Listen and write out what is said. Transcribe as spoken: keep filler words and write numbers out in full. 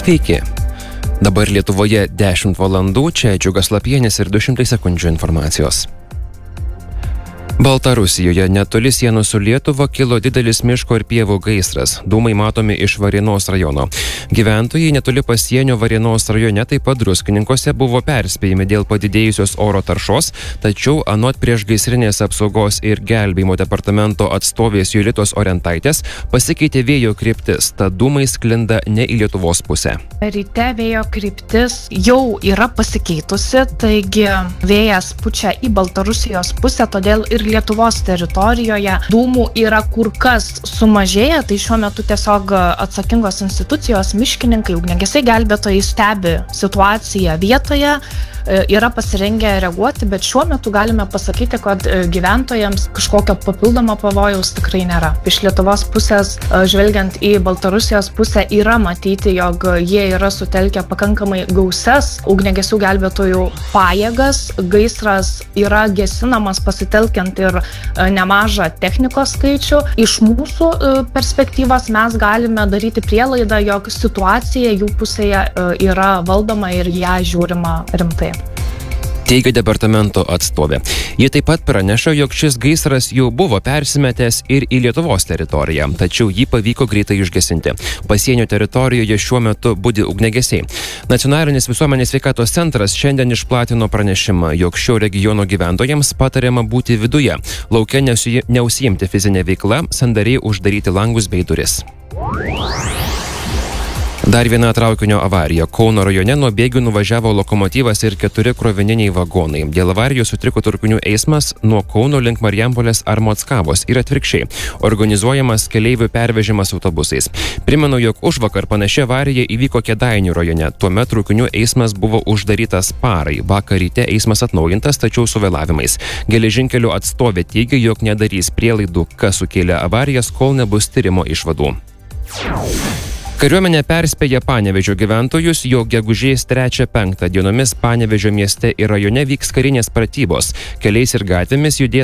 Sveiki. Dabar Lietuvoje dešimt valandų, čia Džiugas Lapienis ir du šimtai sekundžių informacijos. Baltarusijoje netoli sienų su Lietuva kilo didelis miško ir pievų gaisras. Dūmai matomi iš Varėnos rajono. Gyventojai netoli pasienio Varėnos rajone, taip pat Druskininkuose, buvo perspėjami dėl padidėjusios oro taršos, tačiau anot priešgaisrinės apsaugos ir gelbėjimo departamento atstovės Jolitos Orentaitės pasikeitė vėjo kryptis, tad dūmai sklinda ne į Lietuvos pusę. Ryte vėjo kryptis jau yra pasikeitusi, taigi vėjas pučia į Baltarusijos pusę, todėl ir Lietuvos teritorijoje dūmų yra kur kas sumažėję, tai šiuo metu tiesiog atsakingos institucijos, miškininkai, ugniagesiai gelbėtojai stebi situaciją vietoje, yra pasirengę reaguoti, bet šiuo metu galime pasakyti, kad gyventojams kažkokio papildomo pavojaus tikrai nėra. Iš Lietuvos pusės, žvelgiant į Baltarusijos pusę, yra matyti, jog jie yra sutelkę pakankamai gausias ugniagesių gelbėtojų pajėgas. Gaisras yra gesinamas pasitelkiant ir nemažą technikos skaičių. Iš mūsų perspektyvos mes galime daryti prielaidą, jog situacija jų pusėje yra valdoma ir ją žiūrima rimtai. Teigia departamento atstovė. Jie taip pat praneša, jog šis gaisras jau buvo persimetęs ir į Lietuvos teritoriją, tačiau jį pavyko greitai išgesinti. Pasienio teritorijoje šiuo metu budi ugniagesiai. Nacionalinis visuomenės sveikatos centras šiandien išplatino pranešimą, jog šio regiono gyventojams patariama būti viduje, lauke neužsiimti fizinę veiklą, sandariai uždaryti langus bei duris. Dar viena traukinio avarija. Kauno rajone nuo bėgių nuvažiavo lokomotyvas ir keturi krovininiai vagonai. Dėl avarijos sutriko traukinių eismas nuo Kauno link Marijampolės ar Mockavos ir atvirkščiai. Organizuojamas keleivių pervežimas autobusais. Primenu, jog užvakar panaši avarija įvyko Kėdainių rajone. Tuomet traukinių eismas buvo uždarytas parai. Vakar ryte eismas atnaujintas, tačiau su vėlavimais. Geležinkelių atstovė teigia, jog nedarys prielaidų, kas sukėlė avarijas, kol nebus tyrimo išvadų. Kariuomenė perspėja Panevėžio gyventojus, jog gegužės trečią penktą dienomis Panevėžio mieste ir rajone vyks karinės pratybos. Keliais ir gatvėmis judės